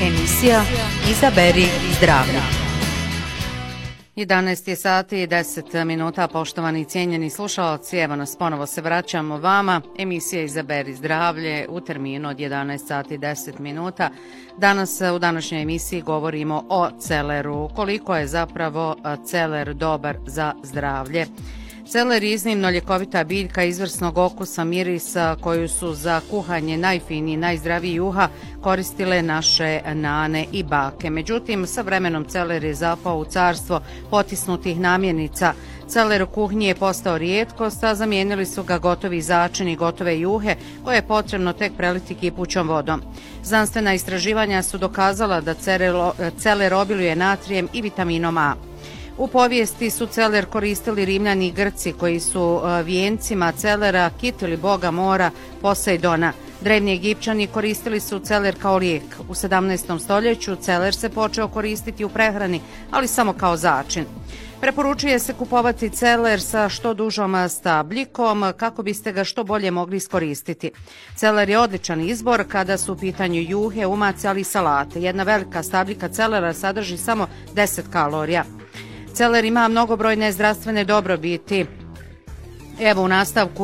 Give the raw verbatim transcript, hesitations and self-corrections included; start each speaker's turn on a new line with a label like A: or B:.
A: Emisija Izaberi zdravlje.
B: jedanaest je sati i deset minuta, poštovani i cijenjeni slušalci, evo nas ponovo se vraćamo vama. Emisija Izaberi zdravlje u terminu od jedanaest sati i deset minuta. Danas u današnjoj emisiji govorimo o celeru. Koliko je zapravo celer dobar za zdravlje? Celer je iznimno ljekovita biljka izvrsnog okusa, mirisa koju su za kuhanje najfiniji, najzdraviji juha koristile naše nane i bake. Međutim, sa vremenom celer je zapao u carstvo potisnutih namjenica. Celer u kuhnji je postao rijetkost, a zamijenili su ga gotovi začini, gotove juhe koje je potrebno tek preliti kipućom vodom. Znanstvena istraživanja su dokazala da celer obiluje natrijem i vitaminom A. U povijesti su celer koristili Rimljani i Grci koji su vijencima celera kitili boga mora Posejdona. Drevni Egipćani koristili su celer kao lijek. U sedamnaestom stoljeću celer se počeo koristiti u prehrani, ali samo kao začin. Preporučuje se kupovati celer sa što dužom stabljikom kako biste ga što bolje mogli iskoristiti. Celer je odličan izbor kada su u pitanju juhe, umaci, ali i salate. Jedna velika stabljika celera sadrži samo deset kalorija. Celer ima mnogobrojne zdravstvene dobrobiti. Evo u nastavku